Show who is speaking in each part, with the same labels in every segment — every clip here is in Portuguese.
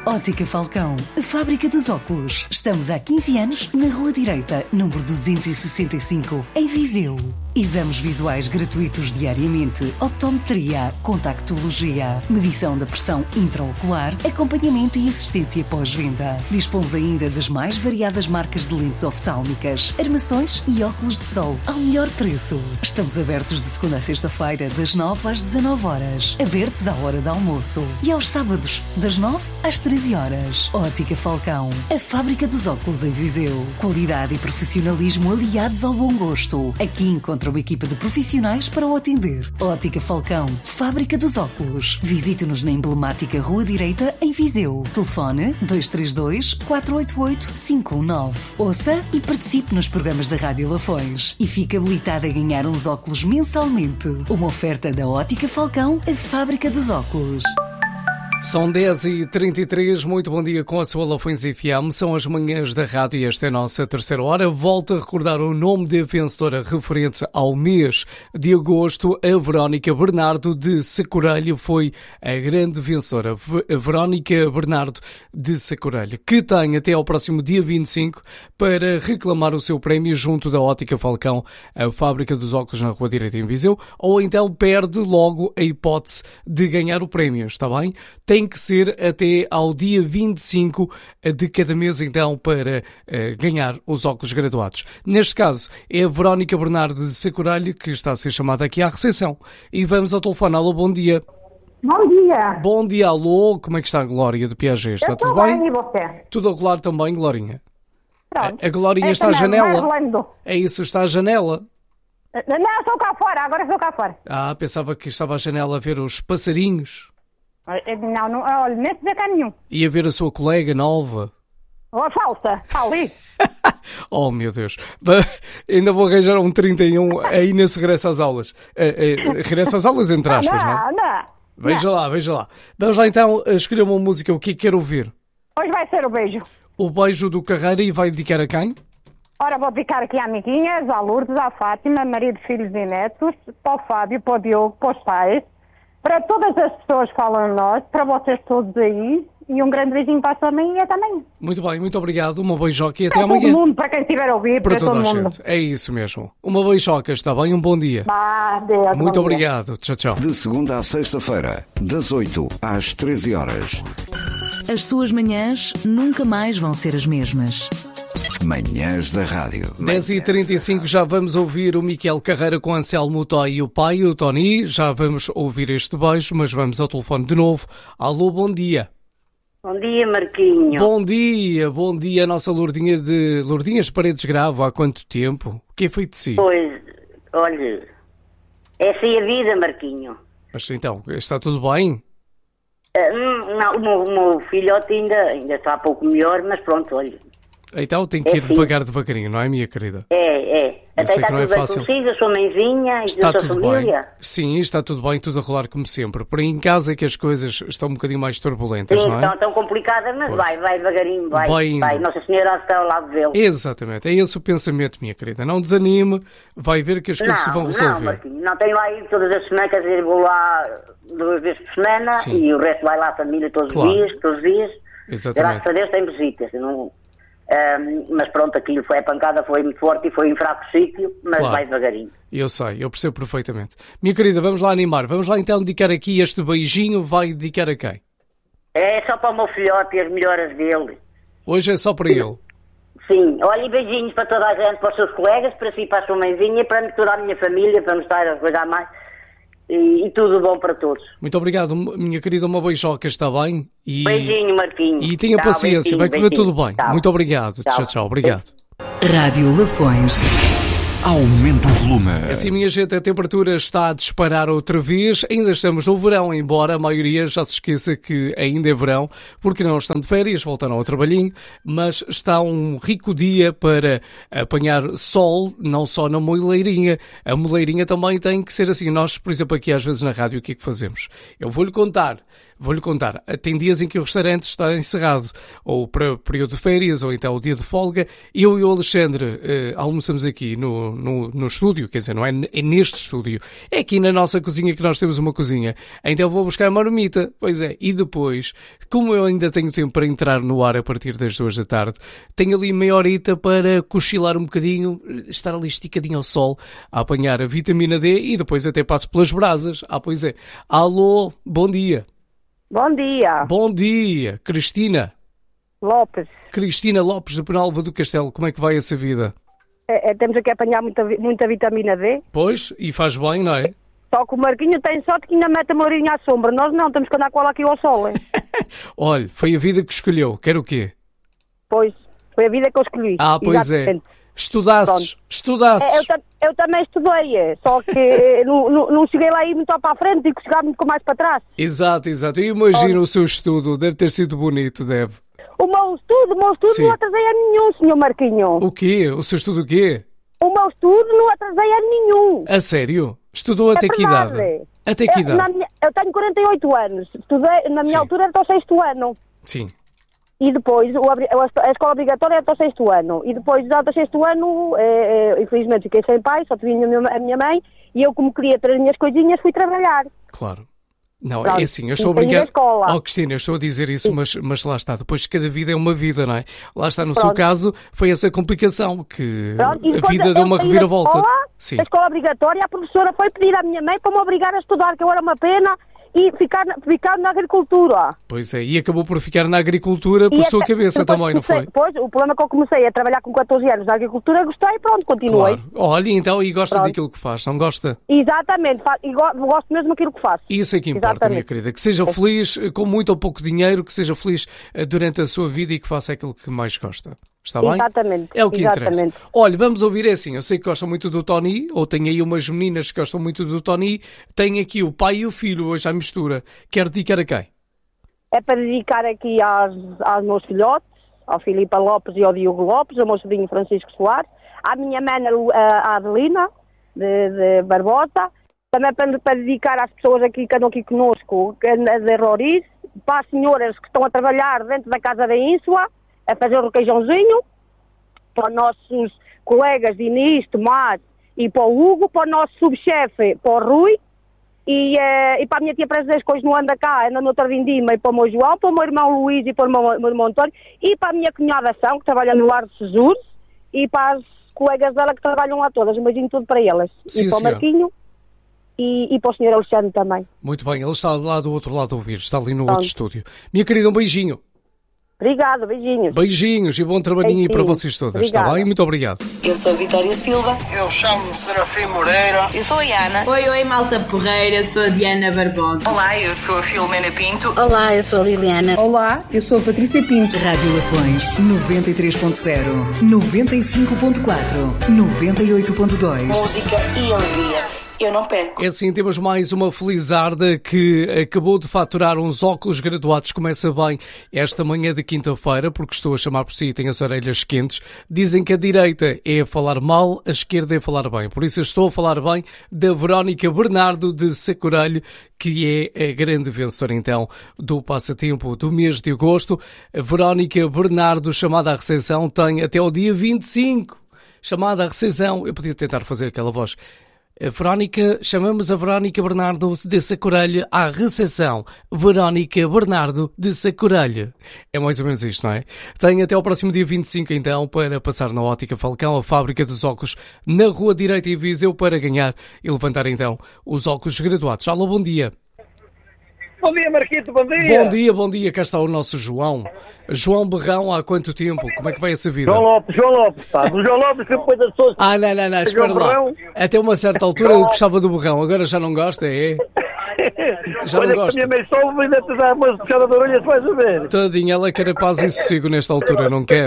Speaker 1: Ótica Falcão, a fábrica dos óculos. Estamos há 15 anos na Rua Direita, número 265, em Viseu. Exames visuais gratuitos diariamente, optometria, contactologia, medição da pressão intraocular, acompanhamento e assistência pós-venda. Dispomos ainda das mais variadas marcas de lentes oftálmicas, armações e óculos de sol ao melhor preço. Estamos abertos de segunda a sexta-feira, das 9 às 19 horas. Abertos à hora de almoço. E aos sábados, das 9 às 13 horas. Ótica Falcão, a fábrica dos óculos em Viseu. Qualidade e profissionalismo aliados ao bom gosto. Aqui encontra uma equipa de profissionais para o atender. Ótica Falcão, fábrica dos óculos. Visite-nos na emblemática Rua Direita, em Viseu. Telefone 232-488-519. Ouça e participe nos programas da Rádio Lafões. E fique habilitado a ganhar uns óculos mensalmente. Uma oferta da Ótica Falcão, a fábrica dos óculos.
Speaker 2: São 10h33, muito bom dia com a sua Lafões FM, são as manhãs da rádio e esta é a nossa terceira hora. Volto a recordar o nome da vencedora referente ao mês de agosto, a Verónica Bernardo de Sacorelho, foi a grande vencedora, a Verónica Bernardo de Sacorelho, que tem até ao próximo dia 25 para reclamar o seu prémio junto da Ótica Falcão, a fábrica dos óculos na Rua Direita em Viseu, ou então perde logo a hipótese de ganhar o prémio, está bem? Tem que ser até ao dia 25 de cada mês, então, para ganhar os óculos graduados. Neste caso, é a Verónica Bernardo de Sacorelho que está a ser chamada aqui à recepção. E vamos ao telefone. Alô, bom dia.
Speaker 3: Bom dia.
Speaker 2: Bom dia, alô. Como é que está a Glória de Piaget? Está tudo bem?
Speaker 3: E você?
Speaker 2: Tudo a rolar também, Glorinha?
Speaker 3: Pronto.
Speaker 2: A Glorinha está à janela? É isso, está à janela?
Speaker 3: Não, estou cá fora, agora estou cá fora.
Speaker 2: Ah, pensava que estava à janela a ver os passarinhos.
Speaker 3: Não, olha, nem se vê cá nenhum.
Speaker 2: E a ver a sua colega nova.
Speaker 3: Falsa, está ali.
Speaker 2: Oh, meu Deus. Ainda vou arranjar um 31 aí nesse regresso às aulas. Regresso às aulas, entre aspas, não é?
Speaker 3: Não.
Speaker 2: Veja lá. Vamos lá então escolher uma música. O que é que quer ouvir?
Speaker 3: Hoje vai ser o beijo.
Speaker 2: O beijo do Carreira, e vai dedicar a quem?
Speaker 3: Ora, vou dedicar aqui à amiguinhas, à Lourdes, à Fátima, marido, filhos e netos, para o Fábio, para o Diogo, para os pais, para todas as pessoas que falam nós, para vocês todos aí, e um grande beijinho para a sua mãe e também.
Speaker 2: Muito bem, muito obrigado. Uma beijoca e até
Speaker 3: amanhã.
Speaker 2: Para
Speaker 3: todo mundo, para quem estiver a ouvir, para todo mundo.
Speaker 2: Gente. É isso mesmo. Uma beijoca, está bem? Um bom dia.
Speaker 3: Deus,
Speaker 2: muito obrigado. Tchau, tchau.
Speaker 4: De segunda à sexta-feira, das 8 às 13 horas.
Speaker 1: As suas manhãs nunca mais vão ser as mesmas.
Speaker 4: Manhãs da Rádio.
Speaker 2: 10h35, já vamos ouvir o Miquel Carreira com Anselmo Toy e o pai, o Tony. Já vamos ouvir este beijo, mas vamos ao telefone de novo. Alô, bom dia.
Speaker 5: Bom dia, Marquinho.
Speaker 2: Bom dia, a nossa Lourdinhas Paredes Gravo. Há quanto tempo? O que é feito de si?
Speaker 5: Pois, olha, essa é a vida, Marquinho.
Speaker 2: Mas então, está tudo bem?
Speaker 5: Não, o meu filhote ainda está pouco melhor, mas pronto, olha.
Speaker 2: Então tem que ir devagarinho, não é, minha querida?
Speaker 5: É. Até está tudo bem consigo, a sua mãezinha e a sua família.
Speaker 2: Bem. Sim, está tudo bem, tudo a rolar como sempre. Por aí em casa é que as coisas estão um bocadinho mais turbulentas, não é?
Speaker 5: Estão complicadas, mas vai devagarinho, vai. Nossa Senhora está ao lado dele.
Speaker 2: Exatamente, é esse o pensamento, minha querida. Não desanime, vai ver que as coisas se vão resolver.
Speaker 5: Não, Marquinhos, não tenho lá ido todas as semanas, quer dizer, vou lá 2 vezes por semana. Sim. E o resto vai lá a família todos os dias.
Speaker 2: Exatamente.
Speaker 5: Graças a Deus tem visitas, não... mas pronto, aquilo a pancada foi muito forte e foi em fraco sítio, mas vai devagarinho.
Speaker 2: Eu sei, eu percebo perfeitamente. Minha querida, vamos lá animar, vamos lá então dedicar aqui este beijinho, vai dedicar a quem?
Speaker 5: É só para o meu filhote e as melhoras dele.
Speaker 2: Hoje é só para ele?
Speaker 5: Sim, olha, e beijinhos para toda a gente, para os seus colegas, para si, para a sua mãezinha, para toda a minha família, para nos estar a cuidar mais. E tudo bom para todos.
Speaker 2: Muito obrigado, minha querida, uma beijoca, está bem?
Speaker 5: Beijinho, Marquinhos.
Speaker 2: E tenha paciência, vai correr tudo bem. Muito obrigado. Tchau, obrigado.
Speaker 1: Rádio Lafões.
Speaker 4: Aumenta o volume.
Speaker 2: Assim, minha gente, a temperatura está a disparar outra vez. Ainda estamos no verão, embora a maioria já se esqueça que ainda é verão, porque não estão de férias, voltaram ao trabalhinho, mas está um rico dia para apanhar sol, não só na moleirinha. A moleirinha também tem que ser assim. Nós, por exemplo, aqui às vezes na rádio, o que é que fazemos? Eu vou-lhe contar. vou-lhe contar, tem dias em que o restaurante está encerrado, ou para período de férias, ou então o dia de folga. Eu e o Alexandre almoçamos aqui no estúdio, quer dizer, não é neste estúdio, é aqui na nossa cozinha, que nós temos uma cozinha. Então vou buscar a marmita, pois é, e depois, como eu ainda tenho tempo para entrar no ar a partir das 2 da tarde, tenho ali meia horita para cochilar um bocadinho, estar ali esticadinho ao sol, a apanhar a vitamina D e depois até passo pelas brasas. Pois é. Alô, bom dia.
Speaker 6: Bom dia.
Speaker 2: Bom dia, Cristina.
Speaker 6: Lopes.
Speaker 2: Cristina Lopes de Penalva do Castelo, como é que vai essa vida?
Speaker 6: Temos aqui a apanhar muita vitamina D.
Speaker 2: Pois, e faz bem, não é?
Speaker 6: Só que o Marquinho tem sorte que ainda mete a Mourinho à sombra. Nós não, temos que andar com ela aqui ao sol, hein?
Speaker 2: Olha, foi a vida que escolheu. Quer o quê?
Speaker 6: Pois, foi a vida que eu escolhi.
Speaker 2: Pois
Speaker 6: exatamente.
Speaker 2: É. Estudasses.
Speaker 6: Eu também estudei, só que não cheguei lá aí muito para a frente e que chegar muito mais para trás.
Speaker 2: Exato. Eu imagino o seu estudo, deve ter sido bonito, deve.
Speaker 6: O meu estudo
Speaker 2: Sim.
Speaker 6: não atrasei a nenhum, senhor Marquinho.
Speaker 2: O quê? O seu estudo o quê?
Speaker 6: O meu estudo não atrasei a nenhum.
Speaker 2: A sério? Estudou até que idade? Até que idade?
Speaker 6: Eu tenho 48 anos. Estudei, na minha altura, até o 6º ano.
Speaker 2: Sim.
Speaker 6: E depois, a escola obrigatória é até o 6º ano. E depois, até o 6º ano, infelizmente fiquei sem pai, só tinha a minha mãe. E eu, como queria ter as minhas coisinhas, fui trabalhar.
Speaker 2: Claro. Não,
Speaker 6: Pronto.
Speaker 2: é assim, eu estou a brincar.
Speaker 6: Oh,
Speaker 2: Cristina, eu estou a dizer isso, mas lá está. Depois cada vida é uma vida, não é? Lá está, no seu caso, foi essa complicação que a vida deu uma reviravolta. Sim.
Speaker 6: A escola obrigatória, a professora foi pedir à minha mãe para me obrigar a estudar, que eu era uma pena, e ficar na agricultura.
Speaker 2: Pois é, e acabou por ficar na agricultura por sua cabeça também, não foi?
Speaker 6: Pois, o problema é que eu comecei a trabalhar com 14 anos na agricultura, gostei e pronto, continuei.
Speaker 2: Claro. Olha, então, e gosta daquilo que faz, não gosta?
Speaker 6: Exatamente, e gosto mesmo daquilo que faço.
Speaker 2: Isso é que importa, minha querida, que seja feliz com muito ou pouco dinheiro, que seja feliz durante a sua vida e que faça aquilo que mais gosta. Está bem?
Speaker 6: Exatamente.
Speaker 2: É o que interessa. Olha, vamos ouvir assim. Eu sei que gostam muito do Tony, ou tem aí umas meninas que gostam muito do Tony. Tem aqui o pai e o filho hoje à mistura. Quer dedicar a quem?
Speaker 6: É para dedicar aqui aos meus filhotes, ao Filipe Lopes e ao Diogo Lopes, ao meu sobrinho Francisco Soares, à minha mana, a Adelina, de Barbosa, também para dedicar às pessoas aqui que andam aqui conosco, de Roriz, para as senhoras que estão a trabalhar dentro da Casa da Ínsula, a fazer o requeijãozinho, para os nossos colegas Inês, Tomás e para o Hugo, para o nosso subchefe, para o Rui, e para a minha tia Prazeres, que hoje não anda cá, anda no Tardindima, e para o meu João, para o meu irmão Luís e para o meu irmão António, e para a minha cunhada São, que trabalha no Lar de Jesus, e para as colegas dela que trabalham lá todas. Um beijinho tudo para elas.
Speaker 2: Sim,
Speaker 6: e para o Marquinho e para o Sr. Alexandre também.
Speaker 2: Muito bem, ele está lá do outro lado a ouvir, está ali no outro estúdio. Minha querida, um beijinho.
Speaker 6: Obrigada, beijinhos.
Speaker 2: Beijinhos e bom trabalhinho para vocês todas.
Speaker 6: Obrigada.
Speaker 2: Está bem? Muito obrigado.
Speaker 7: Eu sou a Vitória Silva.
Speaker 8: Eu chamo-me Serafim Moreira.
Speaker 7: Eu sou a Ana.
Speaker 9: Oi, malta porreira. Eu sou a Diana Barbosa.
Speaker 10: Olá, eu sou a Filomena Pinto.
Speaker 11: Olá, eu sou a Liliana.
Speaker 12: Olá, eu sou a Patrícia Pinto.
Speaker 1: Rádio Lafões 93.0, 95.4, 98.2.
Speaker 7: Música e alegria. Eu não perco.
Speaker 2: É assim, temos mais uma felizarda que acabou de faturar uns óculos graduados. Começa bem esta manhã de quinta-feira, porque estou a chamar por si e tenho as orelhas quentes. Dizem que a direita é a falar mal, a esquerda é a falar bem. Por isso eu estou a falar bem da Verónica Bernardo de Sacorelho, que é a grande vencedora então do passatempo do mês de agosto. A Verónica Bernardo, chamada à recepção, tem até o dia 25. Chamada à recepção, eu podia tentar fazer aquela voz. Chamamos a Verónica Bernardo de Sacorelho à recepção. Verónica Bernardo de Sacorelho. É mais ou menos isto, não é? Tem até ao próximo dia 25, então, para passar na Ótica Falcão, a fábrica dos óculos, na Rua Direita em Viseu, para ganhar e levantar, então, os óculos graduados. Alô, bom dia.
Speaker 13: Bom dia, Marquito, bom dia.
Speaker 2: Bom dia. Cá está o nosso João. João Berrão, há quanto tempo? Como é que vai essa vida?
Speaker 13: João Lopes, pá. O João Lopes que depois das pessoas...
Speaker 2: Não, espera lá. Até uma certa altura eu gostava do Berrão, agora já não gosta, é? Já
Speaker 13: olha,
Speaker 2: não gosta.
Speaker 13: A minha mãe soube ainda te dá uma puxada de orelhas, vais a ver.
Speaker 2: Tadinha, ela quer a paz e sossego nesta altura, não quer?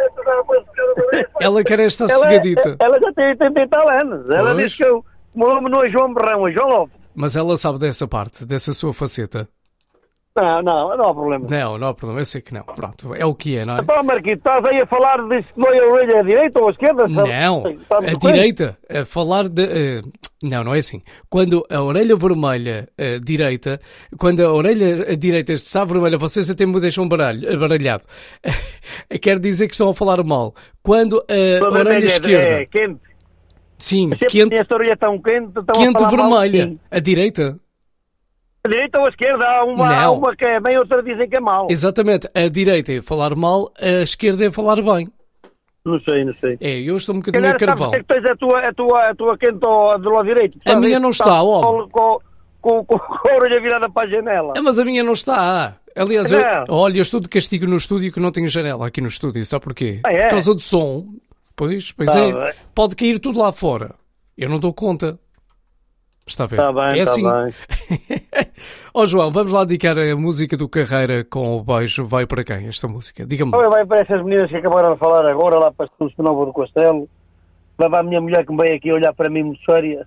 Speaker 2: Ela quer esta sossegadita.
Speaker 13: Ela já tem 80 e tal anos. Ela diz que o meu nome não é João Berrão, é João Lopes.
Speaker 2: Mas ela sabe dessa parte, dessa sua faceta?
Speaker 13: Não há problema.
Speaker 2: Não há problema, eu sei que não. Pronto, é o que é, não é?
Speaker 13: Então, Marquito, estás aí a falar de se dói a orelha à direita ou à esquerda?
Speaker 2: Não, a direita, a falar de... Não é assim. Quando a orelha vermelha direita, quando a orelha direita está vermelha, vocês até me deixam baralhado. Quer dizer que estão a falar mal. Quando a orelha esquerda...
Speaker 13: É quente.
Speaker 2: Sim, quente.
Speaker 13: Esta orelha tão quente,
Speaker 2: quente vermelha. Mal, a direita...
Speaker 13: A direita ou a esquerda? Há uma que é bem, outra dizem que é mal.
Speaker 2: Exatamente. A direita é falar mal, a esquerda é falar bem.
Speaker 13: Não sei.
Speaker 2: Eu estou um bocadinho a carvão.
Speaker 13: Sabes que tens a tua quente do lado direito?
Speaker 2: A minha não está, homem.
Speaker 13: Com a orelha virada para a janela.
Speaker 2: Mas a minha não está. Aliás, olha, eu estou de castigo no estúdio que não tenho janela aqui no estúdio. Sabe porquê?
Speaker 13: É?
Speaker 2: Por causa do som. Pois é. Pode cair tudo lá fora. Eu não dou conta. Está a ver?
Speaker 13: Está bem,
Speaker 2: é assim.
Speaker 13: Bem.
Speaker 2: João, vamos lá dedicar a música do Carreira com o beijo. Vai para quem esta música? Diga-me.
Speaker 13: Vai para essas meninas que acabaram de falar agora, lá para o Senova do Castelo. Vai para a minha mulher que me veio aqui olhar para mim muito séria.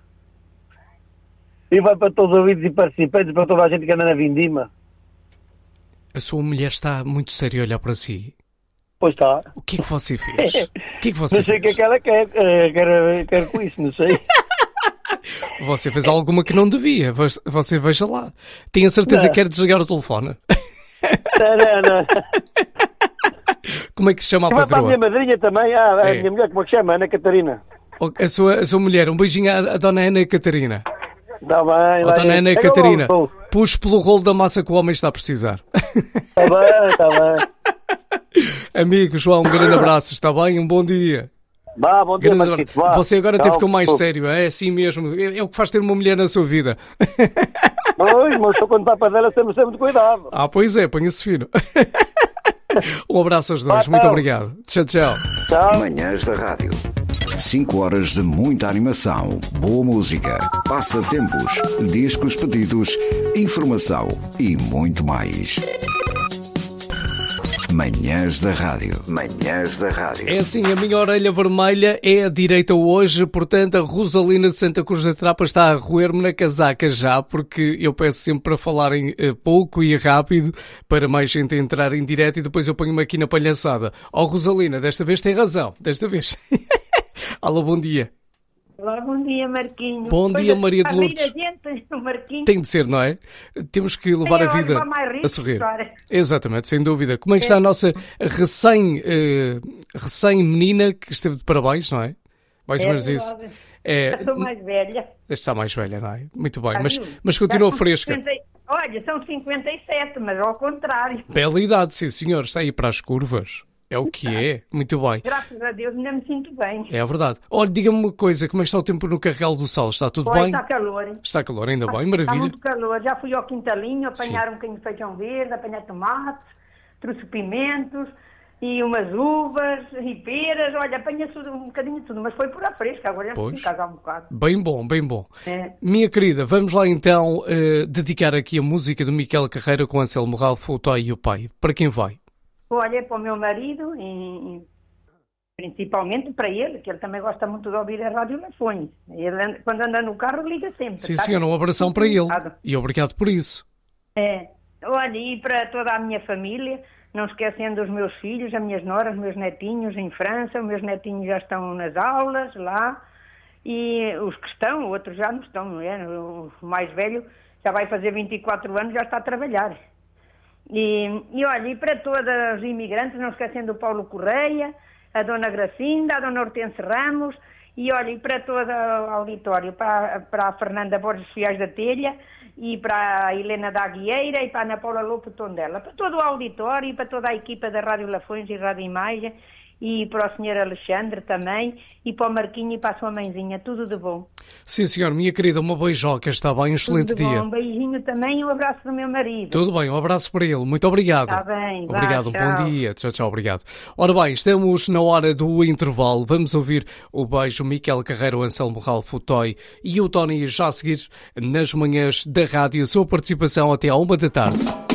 Speaker 13: E vai para todos os ouvidos e participantes, para toda a gente que anda na Vindima.
Speaker 2: A sua mulher está muito séria a olhar para si.
Speaker 13: Pois está.
Speaker 2: O que é que você fez? O que é que você
Speaker 13: não sei o que é que ela quer. Quer com isso, não sei.
Speaker 2: Você fez alguma que não devia. Você veja lá. Tenho a certeza que quer desligar o telefone.
Speaker 13: Não.
Speaker 2: Como é que se chama a
Speaker 13: patroa?
Speaker 2: patroa?
Speaker 13: A minha madrinha também. A minha mulher, como é que se chama? Ana Catarina.
Speaker 2: A sua mulher. Um beijinho à dona Ana Catarina.
Speaker 13: Está bem.
Speaker 2: Dona Ana Catarina. Puxe pelo rolo da massa que o homem está a precisar.
Speaker 13: Está bem.
Speaker 2: Amigo João, um grande abraço. Está bem? Um bom dia.
Speaker 13: Bom dia, Marquito,
Speaker 2: Você agora até ficou mais sério, é assim mesmo. É o que faz ter uma mulher na sua vida.
Speaker 13: Pois, mas estou quando está para dela sempre de cuidado.
Speaker 2: Pois é, ponha-se fino. Um abraço aos dois, muito obrigado. Tchau.
Speaker 4: Manhãs da Rádio. 5 horas de muita animação, boa música, passatempos, discos pedidos, informação e muito mais. Manhãs da Rádio.
Speaker 2: É assim, a minha orelha vermelha é a direita hoje, portanto a Rosalina de Santa Cruz da Trapa está a roer-me na casaca já, porque eu peço sempre para falarem pouco e rápido, para mais gente entrar em direto e depois eu ponho-me aqui na palhaçada. Rosalina, desta vez tem razão, desta vez. Alô, bom dia.
Speaker 11: Olá, bom dia, Marquinhos.
Speaker 2: Bom dia, Maria de Lourdes.
Speaker 11: Marquinhos.
Speaker 2: Tem de ser, não é? Temos que levar a vida a sorrir. Exatamente, sem dúvida. Como é que está a nossa recém-menina que esteve de parabéns, não é? Mais ou menos isso.
Speaker 11: Estou mais velha.
Speaker 2: Está mais velha, não é? Muito bem, mas continua fresca.
Speaker 11: Olha, são 57, mas ao contrário.
Speaker 2: Bela idade, sim senhor. Está aí para as curvas. É o que é. Muito bem.
Speaker 11: Graças a Deus ainda me sinto bem.
Speaker 2: É verdade. Olha, diga-me uma coisa, como é que está o tempo no Carregal do Sal? Está tudo bem?
Speaker 11: Está calor. Hein?
Speaker 2: Está calor, ainda bem, maravilha.
Speaker 11: Está muito calor. Já fui ao quintalinho, apanhar um bocadinho de feijão verde, apanhar tomates, trouxe pimentos e umas uvas e peras. Olha, apanha-se um bocadinho de tudo, mas foi por a fresca, agora já me casa um bocado.
Speaker 2: Bem bom. Minha querida, vamos lá então dedicar aqui a música do Miquel Carreira com Anselmo Ralph, o Toy e o Pai. Para quem vai?
Speaker 11: Olha, para o meu marido, principalmente para ele, que ele também gosta muito de ouvir a Rádio Lafões. Ele, quando anda no carro, liga sempre.
Speaker 2: Sim, senhora, um abração para ele. E obrigado por isso.
Speaker 11: Olha, e para toda a minha família, não esquecendo os meus filhos, as minhas noras, meus netinhos em França. Os meus netinhos já estão nas aulas lá. E os que estão, outros já não estão, não é? O mais velho já vai fazer 24 anos, já está a trabalhar. E olha, e para todos os imigrantes, não esquecendo o Paulo Correia, a Dona Gracinda, a Dona Hortense Ramos, e olha, e para todo o auditório, para a Fernanda Borges Fiais da Telha, e para a Helena da Aguieira, e para a Ana Paula Lopo Tondela, para todo o auditório, e para toda a equipa da Rádio Lafões e Rádio Imagem, e para o Sr. Alexandre também, e para o Marquinho e para a sua mãezinha, tudo de bom.
Speaker 2: Sim, senhor, minha querida, uma beijoca, está bem, um excelente dia.
Speaker 11: Um beijinho também e um abraço do meu marido.
Speaker 2: Tudo bem, um abraço para ele, muito obrigado.
Speaker 11: Está bem,
Speaker 2: obrigado, bom dia, tchau, obrigado. Ora bem, estamos na hora do intervalo, vamos ouvir o beijo Miquel Carreira, o Anselmo Ralph, o Toy e o Tony já a seguir nas manhãs da rádio, a sua participação até à 1 da tarde.